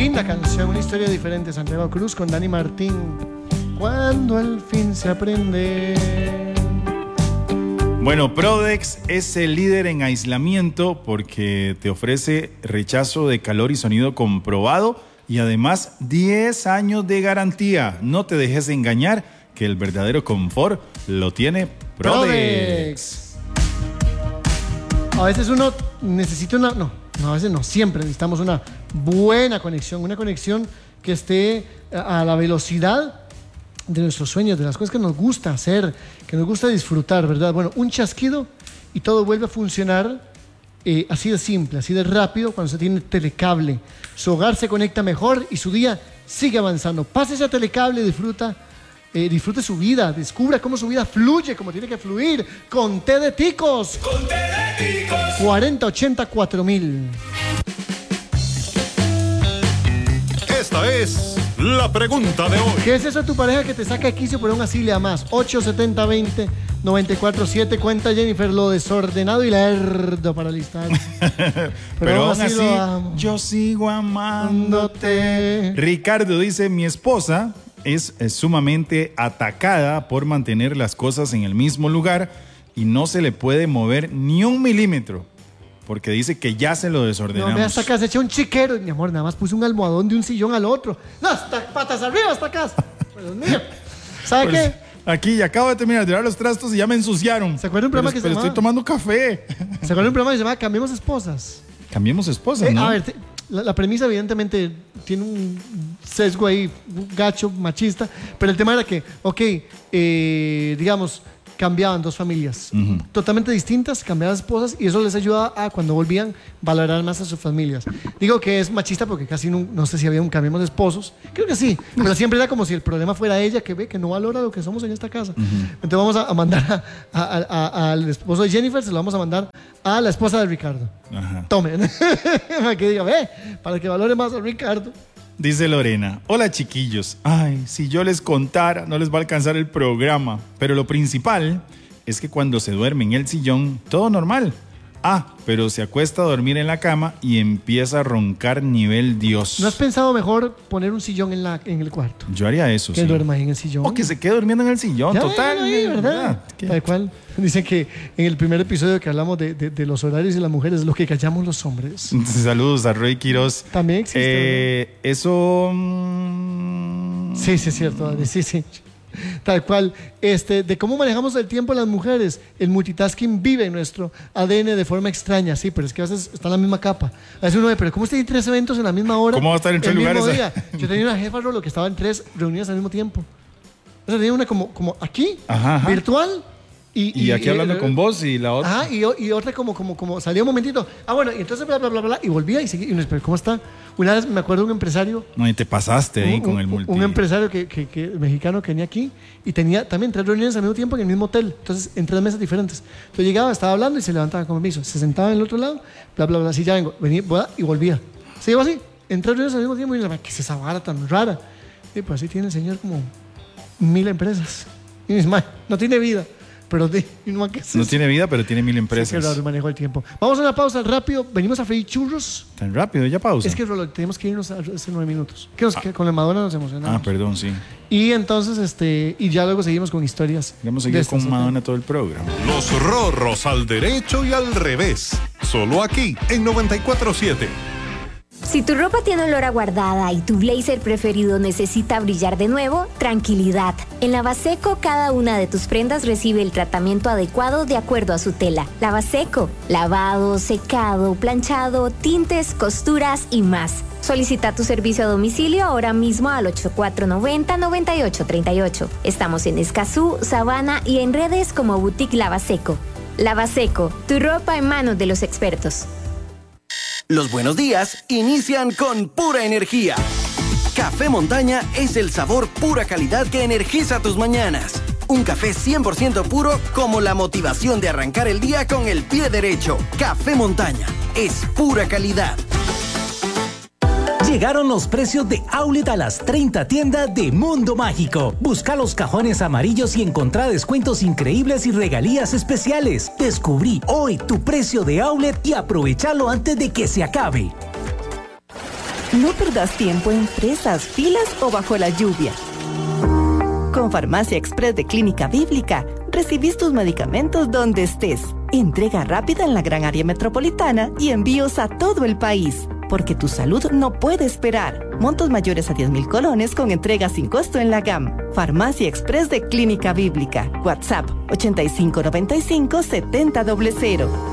Linda canción, una historia diferente. Santiago Cruz con Dani Martín. Cuando al fin se aprende. Bueno, Prodex es el líder en aislamiento porque te ofrece rechazo de calor y sonido comprobado y además 10 años de garantía. No te dejes engañar que el verdadero confort lo tiene Prodex. A veces uno necesita a veces no, siempre necesitamos una buena conexión, una conexión que esté a la velocidad de nuestros sueños, de las cosas que nos gusta hacer, que nos gusta disfrutar, ¿verdad? Bueno, un chasquido y todo vuelve a funcionar así de simple, así de rápido cuando se tiene Telecable. Su hogar se conecta mejor y su día sigue avanzando. Pásese a Telecable, disfrute su vida, descubra cómo su vida fluye, como tiene que fluir, con T de Ticos. Con T de Ticos. 4080-4000. Esta es la pregunta de hoy. ¿Qué es eso de tu pareja que te saca de quicio pero aún así le amas? 870-20-947. Cuenta Jennifer lo desordenado y lerdo para listar. Pero aún así yo sigo amándote. Ricardo dice, mi esposa es sumamente atacada por mantener las cosas en el mismo lugar y no se le puede mover ni un milímetro. Porque dice que ya se lo desordenamos. No, ve hasta acá, se echa un chiquero. Mi amor, nada más puse un almohadón de un sillón al otro. No, hasta patas arriba, hasta acá. Dios mío. ¿Sabe pues, qué? Aquí acabo de terminar de lavar los trastos y ya me ensuciaron. ¿Se acuerda un programa que se llamaba? Estoy tomando café. ¿Se acuerda un programa que se llama Cambiemos Esposas? Cambiemos Esposas, ¿no? A ver, la premisa evidentemente tiene un sesgo ahí, un gacho, machista. Pero el tema era que, digamos, cambiaban dos familias totalmente distintas, cambiaban esposas y eso les ayudaba a, cuando volvían, valorar más a sus familias. Digo que es machista porque casi no sé si había un cambiemos de esposos, creo que sí, pero siempre era como si el problema fuera ella, que ve que no valora lo que somos en esta casa. Entonces vamos a mandar al esposo de Jennifer, se lo vamos a mandar a la esposa de Ricardo. Tomen, para que diga, para que valore más a Ricardo. Dice Lorena, hola chiquillos, ay, si yo les contara no les va a alcanzar el programa, pero lo principal es que cuando se duerme en el sillón, todo normal. Pero se acuesta a dormir en la cama y empieza a roncar nivel Dios. ¿No has pensado mejor poner un sillón en el cuarto? Yo haría eso, que duerma ahí en el sillón. O que se quede durmiendo en el sillón, total. ¿Verdad? Tal cual. Dicen que en el primer episodio que hablamos de los horarios y las mujeres, lo que callamos los hombres. Saludos a Roy Quiroz. También existe. Eso... Sí, es cierto, Dani, sí. Tal cual, de cómo manejamos el tiempo las mujeres. El multitasking vive en nuestro ADN de forma extraña, sí, pero es que a veces está en la misma capa. A veces uno ve, pero ¿cómo está en 3 eventos en la misma hora? ¿Cómo va a estar en 3 lugares? Yo tenía una jefa, Rolo, que estaba en 3 reuniones al mismo tiempo. O sea, tenía una como aquí, virtual. Y aquí hablando con vos y la otra. Y otra como salía un momentito. Bueno, y entonces bla, bla, bla, bla, y volvía y seguía. Y uno espera, ¿cómo está? Una vez me acuerdo de un empresario. No, y te pasaste ahí con el multi. Un empresario que mexicano que venía aquí y tenía también 3 reuniones al mismo tiempo en el mismo hotel. Entonces, en 3 mesas diferentes. Entonces llegaba, estaba hablando y se levantaba con permiso. Se sentaba en el otro lado, bla, bla, bla, así ya vengo. Venía y volvía. Se iba así, en 3 reuniones al mismo tiempo. Y yo decía, ¿qué es esa vara tan rara? Y pues así tiene el señor como 1000 empresas. Y dice, no tiene vida. Pero no tiene vida, pero tiene 1000 empresas. Sí, qué raro manejo el tiempo. Vamos a una pausa rápido. Venimos a freír churros. ¿Tan rápido? ¿Ya pausa? Es que, Rolo, tenemos que irnos hace 9 minutos. Que con la Madonna nos emocionamos. Perdón, sí. Y entonces, y ya luego seguimos con historias. Vamos a seguir con Madonna todo el programa. Los rorros al derecho y al revés. Solo aquí, en 94.7. Si tu ropa tiene olor a guardada y tu blazer preferido necesita brillar de nuevo, tranquilidad. En Lavaseco, cada una de tus prendas recibe el tratamiento adecuado de acuerdo a su tela. Lavaseco, lavado, secado, planchado, tintes, costuras y más. Solicita tu servicio a domicilio ahora mismo al 8490-9838. Estamos en Escazú, Sabana y en redes como Boutique Lavaseco. Lavaseco, tu ropa en manos de los expertos. Los buenos días inician con pura energía. Café Montaña es el sabor pura calidad que energiza tus mañanas. Un café 100% puro como la motivación de arrancar el día con el pie derecho. Café Montaña es pura calidad. Llegaron los precios de Outlet a las 30 tiendas de Mundo Mágico. Busca los cajones amarillos y encontrá descuentos increíbles y regalías especiales. Descubrí hoy tu precio de Outlet y aprovechalo antes de que se acabe. No perdas tiempo en presas, filas o bajo la lluvia. Con Farmacia Express de Clínica Bíblica, recibís tus medicamentos donde estés. Entrega rápida en la gran área metropolitana y envíos a todo el país. Porque tu salud no puede esperar. Montos mayores a 10,000 colones con entrega sin costo en la GAM. Farmacia Express de Clínica Bíblica. WhatsApp 8595-7000.